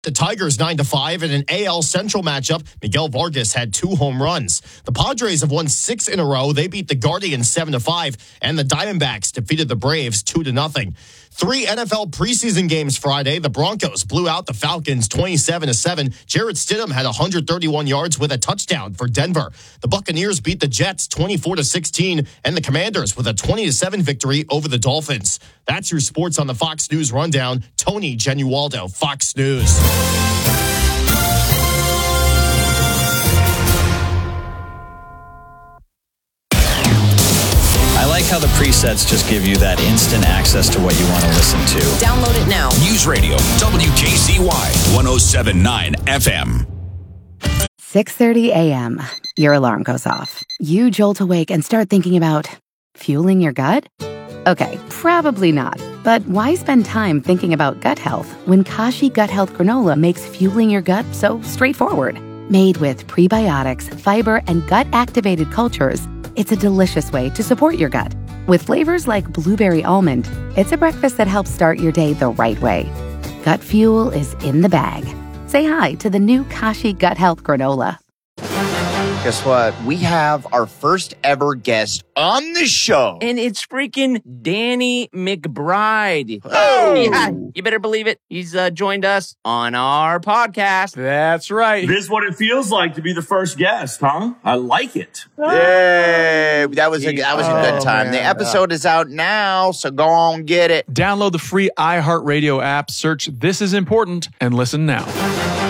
The Tigers 9-5 in an AL Central matchup. Miguel Vargas had 2 home runs. The Padres have won 6 in a row. They beat the Guardians 7-5, and the Diamondbacks defeated the Braves 2-0. 3 NFL preseason games Friday. The Broncos blew out the Falcons 27-7. Jarrett Stidham had 131 yards with a touchdown for Denver. The Buccaneers beat the Jets 24-16, and the Commanders with a 20-7 victory over the Dolphins. That's your sports on the Fox News Rundown. Tony Genualdo, Fox News. I like how the presets just give you that instant access to what you want to listen to. Download it now. News Radio, WKCY, 107.9 FM. 6:30 a.m. Your alarm goes off. You jolt awake and start thinking about fueling your gut? Okay, probably not. But why spend time thinking about gut health when Kashi Gut Health Granola makes fueling your gut so straightforward? Made with prebiotics, fiber, and gut-activated cultures, it's a delicious way to support your gut. With flavors like blueberry almond, it's a breakfast that helps start your day the right way. Gut fuel is in the bag. Say hi to the new Kashi Gut Health Granola. Guess what? We have our first ever guest on the show. And it's freaking Danny McBride. Oh! Yeah, you better believe it. He's joined us on our podcast. That's right. This is what it feels like to be the first guest, huh? I like it. Yay! That was a good time. Man. The episode is out now, so go on get it. Download the free iHeartRadio app, search This Is Important, and listen now.